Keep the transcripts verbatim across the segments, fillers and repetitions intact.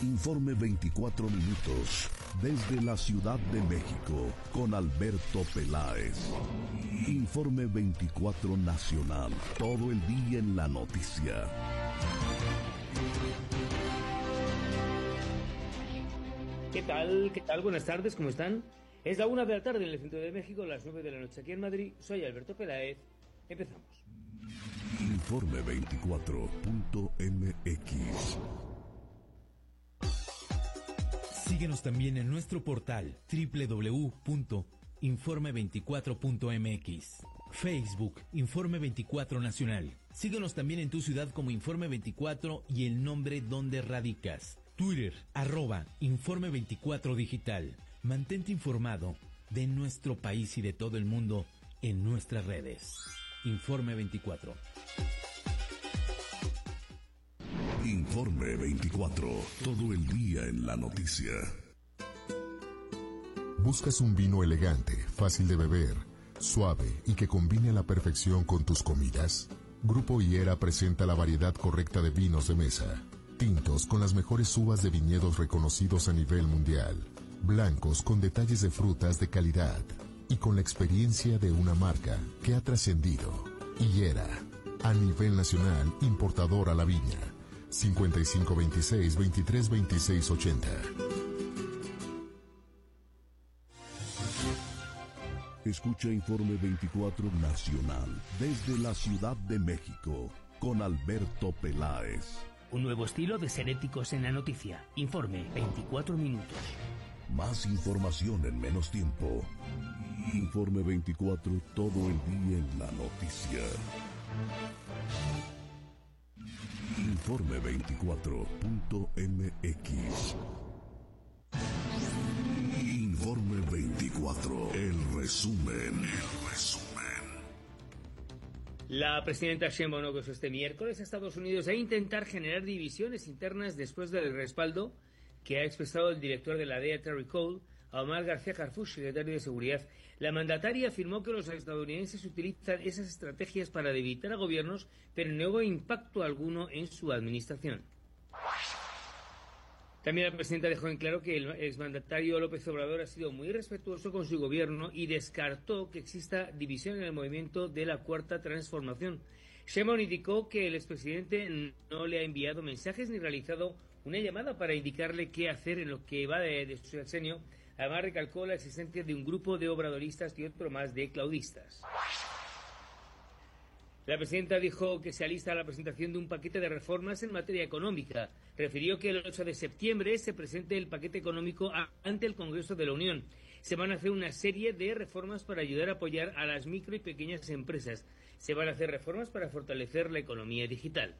Informe veinticuatro minutos, desde la Ciudad de México, con Alberto Peláez. Informe veinticuatro Nacional, todo el día en la noticia. ¿Qué tal? ¿Qué tal? Buenas tardes, ¿cómo están? Es la una de la tarde en el centro de México, las nueve de la noche aquí en Madrid. Soy Alberto Peláez. Empezamos. Informe veinticuatro punto m x. Síguenos también en nuestro portal doble u doble u doble u punto informe veinticuatro punto m x. Facebook, Informe veinticuatro Nacional. Síguenos también en tu ciudad como Informe veinticuatro y el nombre donde radicas. Twitter, arroba Informe veinticuatro Digital. Mantente informado de nuestro país y de todo el mundo en nuestras redes. Informe veinticuatro. Informe veinticuatro, todo el día en la noticia. ¿Buscas un vino elegante, fácil de beber, suave y que combine a la perfección con tus comidas? Grupo Higuera presenta la variedad correcta de vinos de mesa. Tintos con las mejores uvas de viñedos reconocidos a nivel mundial. Blancos con detalles de frutas de calidad. Y con la experiencia de una marca que ha trascendido. Higuera, a nivel nacional, importador a la viña. cincuenta y cinco veintiséis, veintitrés veintiséis ochenta. Escucha Informe veinticuatro Nacional, desde la Ciudad de México, con Alberto Peláez. Un nuevo estilo de ser éticos en la noticia. Informe veinticuatro minutos. Más información en menos tiempo. Informe veinticuatro, todo el día en la noticia. Informe veinticuatro punto m x. Informe veinticuatro, el resumen. El resumen. La presidenta Sheinbaum Agosto este miércoles a Estados Unidos a intentar generar divisiones internas después del respaldo que ha expresado el director de la D E A, Terry Cole, a Omar García Harfuch, secretario de Seguridad. La mandataria afirmó que los estadounidenses utilizan esas estrategias para debilitar a gobiernos, pero no hubo impacto alguno en su administración. También la presidenta dejó en claro que el exmandatario López Obrador ha sido muy respetuoso con su gobierno y descartó que exista división en el movimiento de la Cuarta Transformación. Sheinbaum indicó que el expresidente no le ha enviado mensajes ni realizado una llamada para indicarle qué hacer en lo que va de, de su sexenio. Además, recalcó la existencia de un grupo de obradoristas y otro más de claudistas. La presidenta dijo que se alista la presentación de un paquete de reformas en materia económica. Refirió que el ocho de septiembre se presente el paquete económico ante el Congreso de la Unión. Se van a hacer una serie de reformas para ayudar a apoyar a las micro y pequeñas empresas. Se van a hacer reformas para fortalecer la economía digital.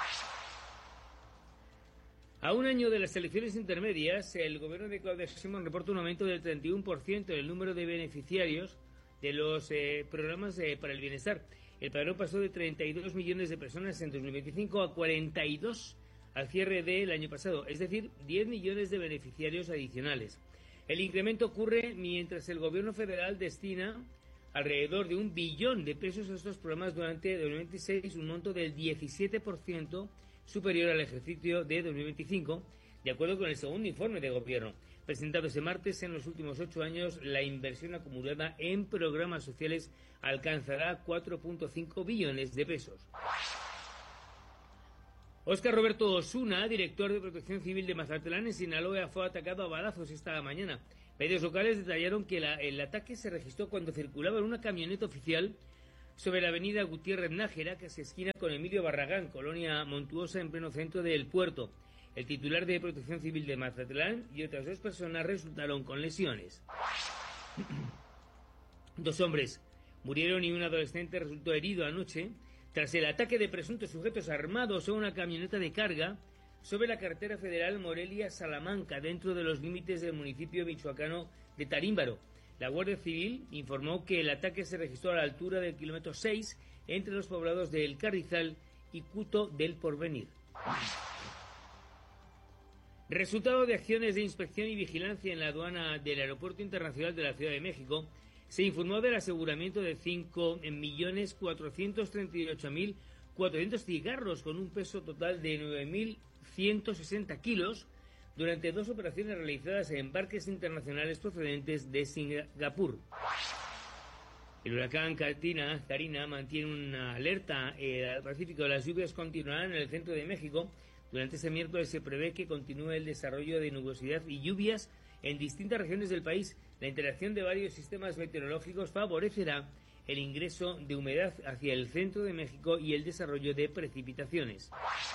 A un año de las elecciones intermedias, el gobierno de Claudia Sheinbaum reporta un aumento del treinta y uno por ciento en el número de beneficiarios de los eh, programas eh, para el bienestar. El padrón pasó de treinta y dos millones de personas en dos mil veinticinco a cuarenta y dos al cierre del año pasado, es decir, diez millones de beneficiarios adicionales. El incremento ocurre mientras el gobierno federal destina alrededor de un billón de pesos a estos programas durante dos mil veintiséis, un monto del diecisiete por ciento superior al ejercicio de dos mil veinticinco, de acuerdo con el segundo informe de gobierno. Presentado ese martes, en los últimos ocho años, la inversión acumulada en programas sociales alcanzará cuatro punto cinco billones de pesos. Óscar Roberto Osuna, director de Protección Civil de Mazatlán, en Sinaloa, fue atacado a balazos esta mañana. Medios locales detallaron que la, el ataque se registró cuando circulaba en una camioneta oficial sobre la avenida Gutiérrez Nájera, que se esquina con Emilio Barragán, colonia montuosa en pleno centro del puerto. El titular de Protección Civil de Mazatlán y otras dos personas resultaron con lesiones. Dos hombres murieron y un adolescente resultó herido anoche tras el ataque de presuntos sujetos armados a una camioneta de carga sobre la carretera federal Morelia-Salamanca, dentro de los límites del municipio michoacano de Tarímbaro. La Guardia Civil informó que el ataque se registró a la altura del kilómetro seis entre los poblados de El Carrizal y Cuto del Porvenir. Resultado de acciones de inspección y vigilancia en la aduana del Aeropuerto Internacional de la Ciudad de México, se informó del aseguramiento de cinco millones cuatrocientos treinta y ocho mil cuatrocientos cigarros con un peso total de nueve mil ciento sesenta kilos durante dos operaciones realizadas en barcos internacionales procedentes de Singapur. El huracán Katrina, Karina mantiene una alerta eh, al Pacífico. Las lluvias continuarán en el centro de México. Durante este miércoles se prevé que continúe el desarrollo de nubosidad y lluvias en distintas regiones del país. La interacción de varios sistemas meteorológicos favorecerá el ingreso de humedad hacia el centro de México y el desarrollo de precipitaciones.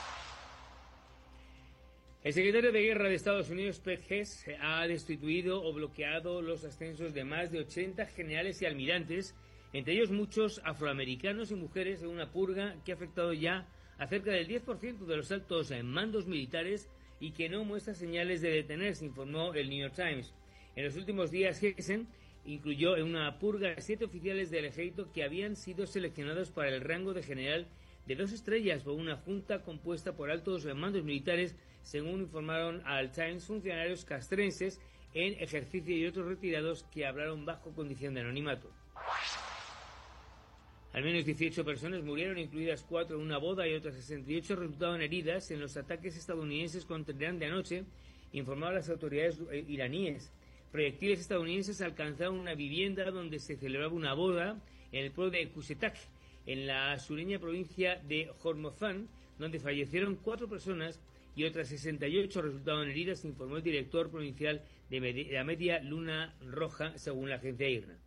El secretario de Guerra de Estados Unidos, Pete Hess, ha destituido o bloqueado los ascensos de más de ochenta generales y almirantes, entre ellos muchos afroamericanos y mujeres, en una purga que ha afectado ya a cerca del diez por ciento de los altos mandos militares y que no muestra señales de detenerse, informó el New York Times. En los últimos días, Hessen incluyó en una purga a siete oficiales del ejército que habían sido seleccionados para el rango de general de dos estrellas por una junta compuesta por altos mandos militares, según informaron al Times funcionarios castrenses en ejercicio y otros retirados que hablaron bajo condición de anonimato. Al menos dieciocho personas murieron, incluidas cuatro en una boda, y otras sesenta y ocho resultaron heridas en los ataques estadounidenses contra Irán de anoche, informaron las autoridades iraníes. Proyectiles estadounidenses alcanzaron una vivienda donde se celebraba una boda en el pueblo de Kusetak, en la sureña provincia de Hormozgan, donde fallecieron cuatro personas y otras sesenta y ocho resultaron heridas, informó el director provincial de la Media Luna Roja, según la agencia I R N A.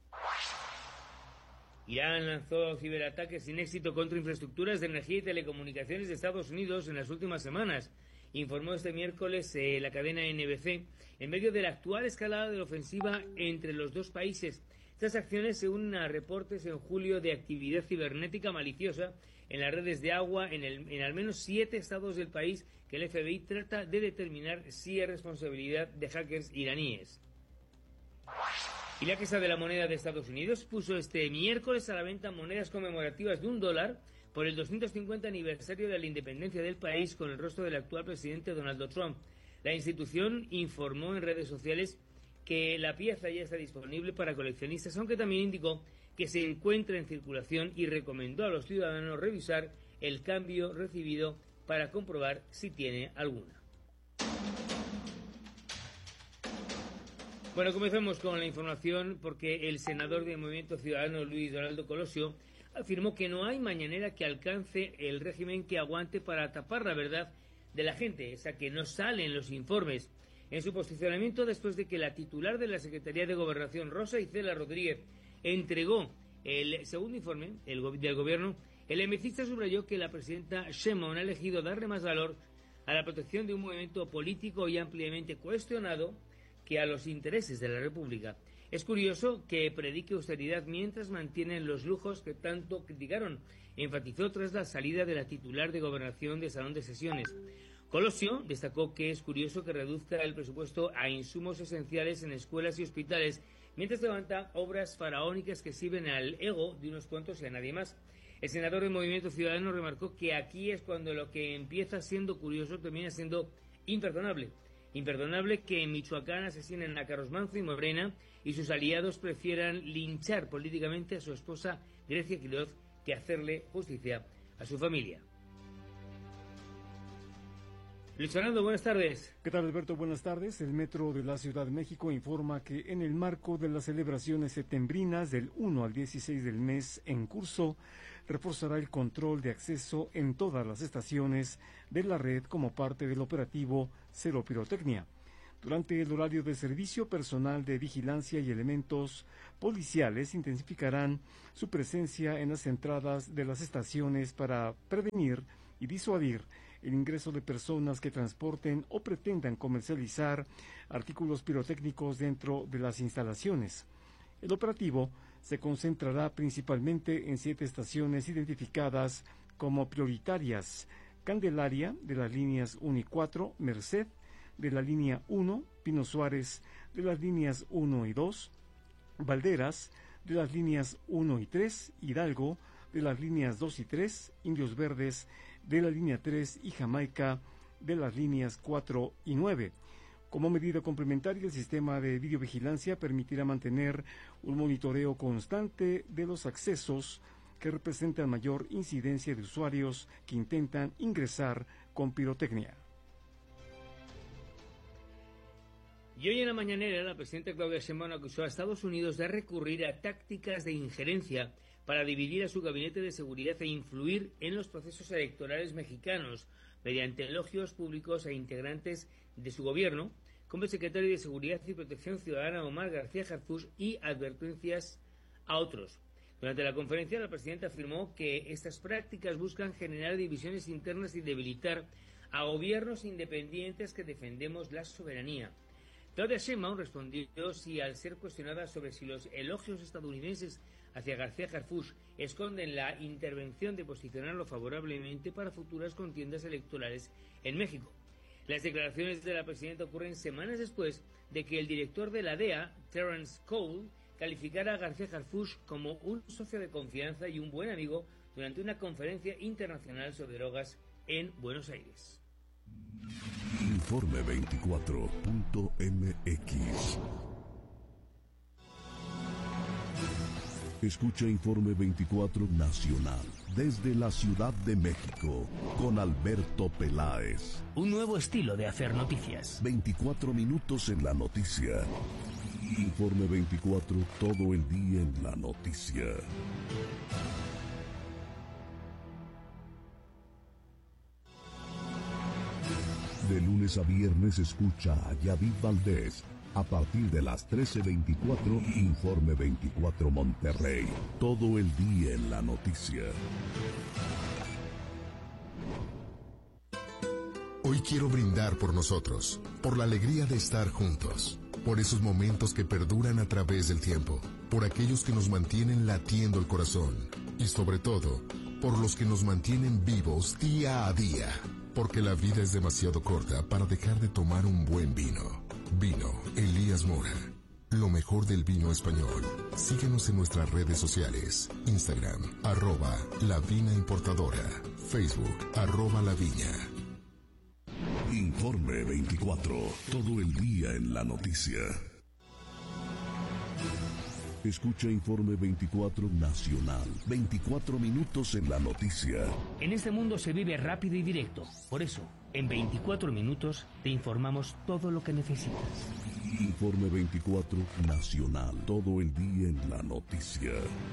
Irán lanzó ciberataques sin éxito contra infraestructuras de energía y telecomunicaciones de Estados Unidos en las últimas semanas, informó este miércoles eh, la cadena N B C, en medio de la actual escalada de la ofensiva entre los dos países. Estas acciones se unen a reportes en julio de actividad cibernética maliciosa en las redes de agua en, el, en al menos siete estados del país, que el F B I trata de determinar si es responsabilidad de hackers iraníes. Y la Casa de la Moneda de Estados Unidos puso este miércoles a la venta monedas conmemorativas de un dólar por el doscientos cincuenta aniversario de la independencia del país con el rostro del actual presidente Donald Trump. La institución informó en redes sociales que la pieza ya está disponible para coleccionistas, aunque también indicó que se encuentra en circulación y recomendó a los ciudadanos revisar el cambio recibido para comprobar si tiene alguna. Bueno, comenzamos con la información porque el senador del Movimiento Ciudadano, Luis Donaldo Colosio, afirmó que no hay mañanera que alcance el régimen que aguante para tapar la verdad de la gente, esa que no sale en los informes. En su posicionamiento, después de que la titular de la Secretaría de Gobernación, Rosa Isela Rodríguez, entregó el segundo informe el go- del gobierno, el emecista subrayó que la presidenta Sheinbaum ha elegido darle más valor a la protección de un movimiento político y ampliamente cuestionado que a los intereses de la República. Es curioso que predique austeridad mientras mantienen los lujos que tanto criticaron, enfatizó tras la salida de la titular de Gobernación del Salón de Sesiones. Colosio destacó que es curioso que reduzca el presupuesto a insumos esenciales en escuelas y hospitales, mientras levanta obras faraónicas que sirven al ego de unos cuantos y a nadie más. El senador del Movimiento Ciudadano remarcó que aquí es cuando lo que empieza siendo curioso termina siendo imperdonable. Imperdonable que en Michoacán asesinen a Carlos Manzo y Morena y sus aliados prefieran linchar políticamente a su esposa Grecia Quiroz que hacerle justicia a su familia. Luis Fernando, buenas tardes. ¿Qué tal, Alberto? Buenas tardes. El Metro de la Ciudad de México informa que en el marco de las celebraciones septembrinas del uno al dieciséis del mes en curso, reforzará el control de acceso en todas las estaciones de la red como parte del operativo Cero Pirotecnia. Durante el horario de servicio, personal de vigilancia y elementos policiales intensificarán su presencia en las entradas de las estaciones para prevenir y disuadir el ingreso de personas que transporten o pretendan comercializar artículos pirotécnicos dentro de las instalaciones. El operativo se concentrará principalmente en siete estaciones identificadas como prioritarias: Candelaria, de las líneas uno y cuatro, Merced, de la línea uno, Pino Suárez, de las líneas uno y dos, Valderas, de las líneas uno y tres, Hidalgo, de las líneas dos y tres, Indios Verdes, de la línea tres y Jamaica, de las líneas cuatro y nueve. Como medida complementaria, el sistema de videovigilancia permitirá mantener un monitoreo constante de los accesos que representan mayor incidencia de usuarios que intentan ingresar con pirotecnia. Y hoy en la mañanera, la presidenta Claudia Sheinbaum acusó a Estados Unidos de recurrir a tácticas de injerencia para dividir a su gabinete de seguridad e influir en los procesos electorales mexicanos mediante elogios públicos a integrantes de su gobierno, como el secretario de Seguridad y Protección Ciudadana Omar García Harfuch, y advertencias a otros. Durante la conferencia, la presidenta afirmó que estas prácticas buscan generar divisiones internas y debilitar a gobiernos independientes que defendemos la soberanía. Claudia Sheinbaum respondió si, al ser cuestionada sobre si los elogios estadounidenses hacia García Harfuch esconden la intervención de posicionarlo favorablemente para futuras contiendas electorales en México. Las declaraciones de la presidenta ocurren semanas después de que el director de la D E A, Terence Cole, calificara a García Harfuch como un socio de confianza y un buen amigo durante una conferencia internacional sobre drogas en Buenos Aires. Informe veinticuatro punto m x. Escucha Informe veinticuatro Nacional desde la Ciudad de México con Alberto Peláez. Un nuevo estilo de hacer noticias. veinticuatro minutos en la noticia. Informe veinticuatro, todo el día en la noticia. De lunes a viernes escucha a Yavid Valdés. A partir de las trece veinticuatro, Informe veinticuatro Monterrey. Todo el día en la noticia. Hoy quiero brindar por nosotros, por la alegría de estar juntos, por esos momentos que perduran a través del tiempo, por aquellos que nos mantienen latiendo el corazón y sobre todo, por los que nos mantienen vivos día a día. Porque la vida es demasiado corta para dejar de tomar un buen vino. Vino Elías Mora. Lo mejor del vino español. Síguenos en nuestras redes sociales. Instagram, arroba La Vina Importadora. Facebook, arroba La Viña. Informe veinticuatro. Todo el día en la noticia. Escucha Informe veinticuatro Nacional. veinticuatro minutos en la noticia. En este mundo se vive rápido y directo. Por eso, en veinticuatro minutos te informamos todo lo que necesitas. Informe veinticuatro Nacional. Todo el día en la noticia.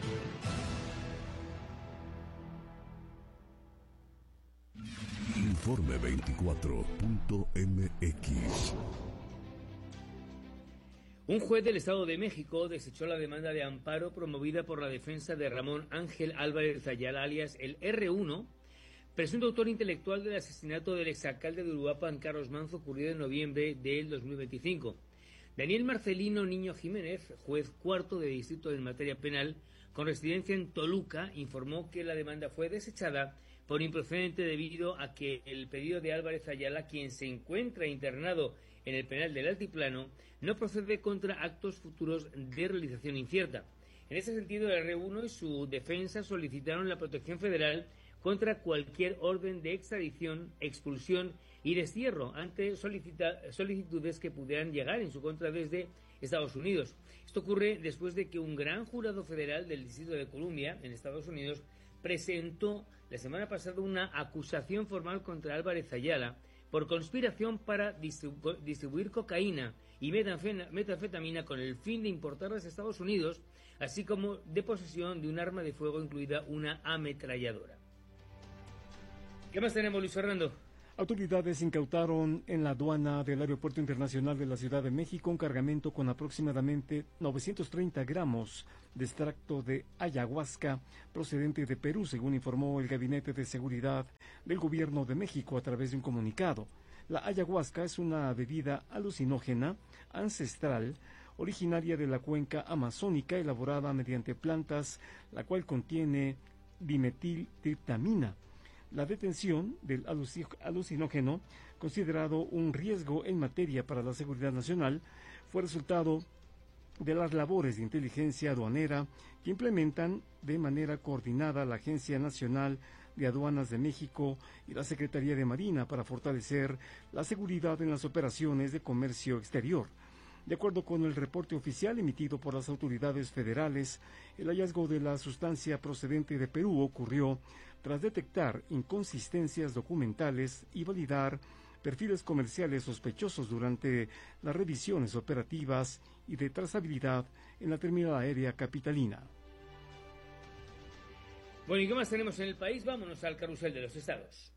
Informe veinticuatro punto m x. Un juez del Estado de México desechó la demanda de amparo promovida por la defensa de Ramón Ángel Álvarez Ayala, alias el erre uno, presunto autor intelectual del asesinato del exalcalde de Uruapan, Carlos Manzo, ocurrido en noviembre del dos mil veinticinco. Daniel Marcelino Niño Jiménez, juez cuarto de distrito en materia penal, con residencia en Toluca, informó que la demanda fue desechada por improcedente debido a que el pedido de Álvarez Ayala, quien se encuentra internado en el penal del Altiplano, no procede contra actos futuros de realización incierta. En ese sentido, el erre uno y su defensa solicitaron la protección federal contra cualquier orden de extradición, expulsión y destierro ante solicita, solicitudes que pudieran llegar en su contra desde Estados Unidos. Esto ocurre después de que un gran jurado federal del Distrito de Columbia, en Estados Unidos, presentó la semana pasada una acusación formal contra Álvarez Ayala por conspiración para distribu- distribuir cocaína y metanfetamina con el fin de importarlas a Estados Unidos, así como de posesión de un arma de fuego, incluida una ametralladora. ¿Qué más tenemos, Luis Fernando? Autoridades incautaron en la aduana del Aeropuerto Internacional de la Ciudad de México un cargamento con aproximadamente novecientos treinta gramos de extracto de ayahuasca procedente de Perú, según informó el Gabinete de Seguridad del Gobierno de México a través de un comunicado. La ayahuasca es una bebida alucinógena ancestral originaria de la cuenca amazónica, elaborada mediante plantas, la cual contiene dimetiltriptamina. La detención del alucinógeno, considerado un riesgo en materia para la seguridad nacional, fue resultado de las labores de inteligencia aduanera que implementan de manera coordinada la Agencia Nacional de Aduanas de México y la Secretaría de Marina para fortalecer la seguridad en las operaciones de comercio exterior. De acuerdo con el reporte oficial emitido por las autoridades federales, el hallazgo de la sustancia procedente de Perú ocurrió tras detectar inconsistencias documentales y validar perfiles comerciales sospechosos durante las revisiones operativas y de trazabilidad en la terminal aérea capitalina. Bueno, ¿y qué más tenemos en el país? Vámonos al carrusel de los estados.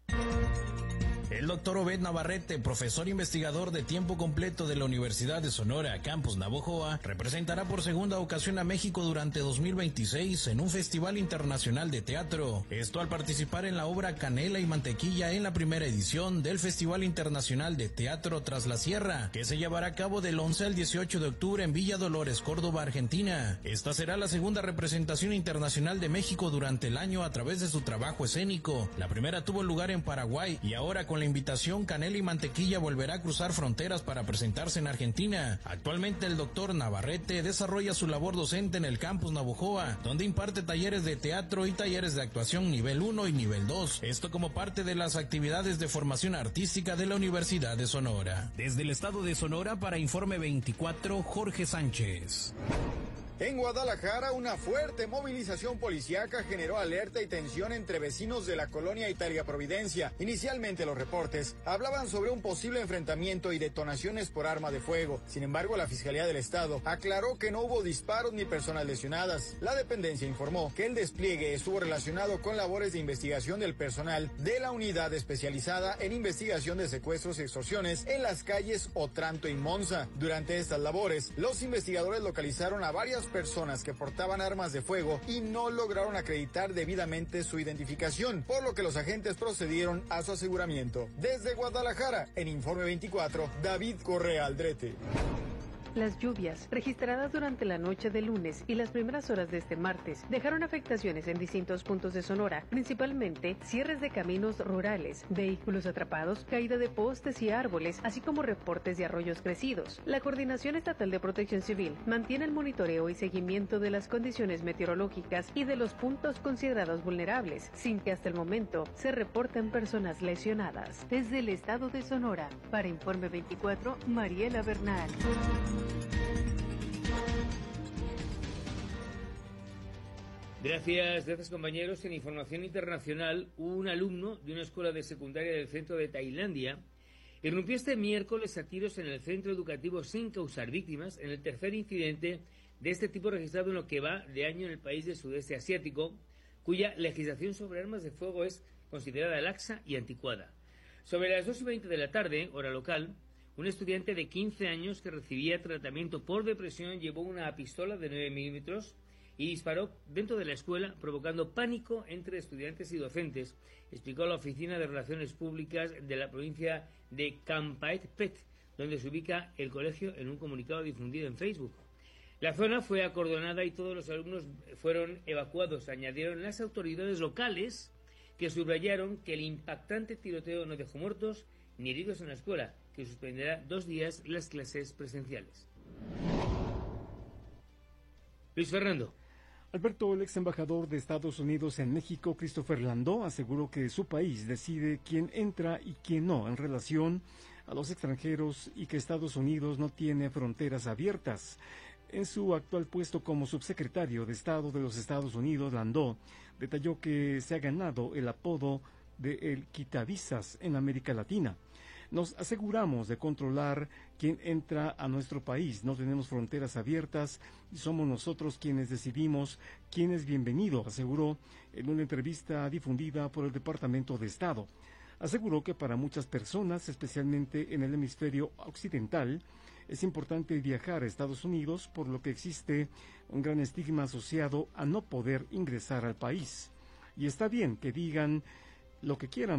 El doctor Obed Navarrete, profesor investigador de tiempo completo de la Universidad de Sonora, Campus Navojoa, representará por segunda ocasión a México durante dos mil veintiséis en un festival internacional de teatro. Esto al participar en la obra Canela y Mantequilla en la primera edición del Festival Internacional de Teatro Tras la Sierra, que se llevará a cabo del once al dieciocho de octubre en Villa Dolores, Córdoba, Argentina. Esta será la segunda representación internacional de México durante el año a través de su trabajo escénico. La primera tuvo lugar en Paraguay y ahora con la invitación Canela y Mantequilla volverá a cruzar fronteras para presentarse en Argentina. Actualmente el doctor Navarrete desarrolla su labor docente en el Campus Navojoa, donde imparte talleres de teatro y talleres de actuación nivel uno y nivel dos. Esto como parte de las actividades de formación artística de la Universidad de Sonora. Desde el estado de Sonora para Informe veinticuatro, Jorge Sánchez. En Guadalajara, una fuerte movilización policíaca generó alerta y tensión entre vecinos de la colonia Italia Providencia. Inicialmente los reportes hablaban sobre un posible enfrentamiento y detonaciones por arma de fuego. Sin embargo, la Fiscalía del Estado aclaró que no hubo disparos ni personas lesionadas. La dependencia informó que el despliegue estuvo relacionado con labores de investigación del personal de la unidad especializada en investigación de secuestros y extorsiones en las calles Otranto y Monza. Durante estas labores, los investigadores localizaron a varias personas que portaban armas de fuego y no lograron acreditar debidamente su identificación, por lo que los agentes procedieron a su aseguramiento. Desde Guadalajara, en Informe veinticuatro, David Correa Aldrete. Las lluvias, registradas durante la noche de lunes y las primeras horas de este martes, dejaron afectaciones en distintos puntos de Sonora, principalmente cierres de caminos rurales, vehículos atrapados, caída de postes y árboles, así como reportes de arroyos crecidos. La Coordinación Estatal de Protección Civil mantiene el monitoreo y seguimiento de las condiciones meteorológicas y de los puntos considerados vulnerables, sin que hasta el momento se reporten personas lesionadas. Desde el estado de Sonora, para Informe veinticuatro, Mariela Bernal. Gracias, gracias compañeros. En información internacional, un alumno de una escuela de secundaria del centro de Tailandia irrumpió este miércoles a tiros en el centro educativo sin causar víctimas, en el tercer incidente de este tipo registrado en lo que va de año en el país del sudeste asiático, cuya legislación sobre armas de fuego es considerada laxa y anticuada. Sobre las dos y veinte de la tarde, hora local, un estudiante de quince años que recibía tratamiento por depresión llevó una pistola de nueve milímetros y disparó dentro de la escuela, provocando pánico entre estudiantes y docentes, explicó la Oficina de Relaciones Públicas de la provincia de Kamphaeng Phet, donde se ubica el colegio, en un comunicado difundido en Facebook. La zona fue acordonada y todos los alumnos fueron evacuados, añadieron las autoridades locales, que subrayaron que el impactante tiroteo no dejó muertos ni heridos en la escuela, que suspenderá dos días las clases presenciales. Luis Fernando. Alberto, el ex embajador de Estados Unidos en México, Christopher Landó, aseguró que su país decide quién entra y quién no en relación a los extranjeros y que Estados Unidos no tiene fronteras abiertas. En su actual puesto como subsecretario de Estado de los Estados Unidos, Landó detalló que se ha ganado el apodo de el quitavisas en América Latina. Nos aseguramos de controlar quién entra a nuestro país. No tenemos fronteras abiertas y somos nosotros quienes decidimos quién es bienvenido, aseguró en una entrevista difundida por el Departamento de Estado. Aseguró que para muchas personas, especialmente en el hemisferio occidental, es importante viajar a Estados Unidos, por lo que existe un gran estigma asociado a no poder ingresar al país. Y está bien que digan lo que quieran,